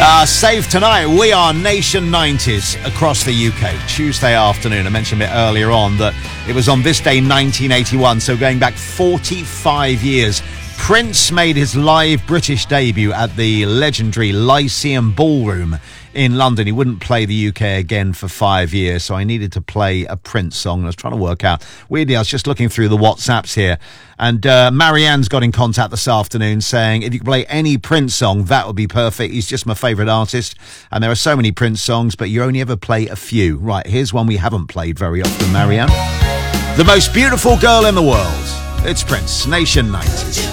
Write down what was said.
Save tonight. We are Nation 90s across the UK. Tuesday afternoon. I mentioned a bit earlier on that it was on this day 1981, so going back 45 years. Prince made his live British debut at the legendary Lyceum Ballroom in London. He wouldn't play the UK again for 5 years, so I needed to play a Prince song. I was trying to work out. Weirdly, I was just looking through the WhatsApps here, and Marianne's got in contact this afternoon saying, if you could play any Prince song, that would be perfect. He's just my favourite artist, and there are so many Prince songs, but you only ever play a few. Right, here's one we haven't played very often, Marianne. The most beautiful girl in the world. It's Prince, Nation 90s.